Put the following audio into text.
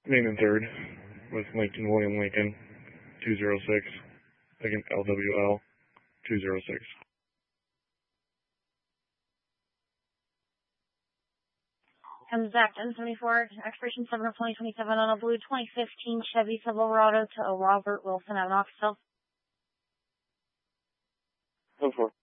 Main and third with William Lincoln, 206, again LWL, 206. And Zach, 1074, expiration 7 of 2027 on a blue 2015 Chevy Silverado to Robert Wilson at Knoxville. 04.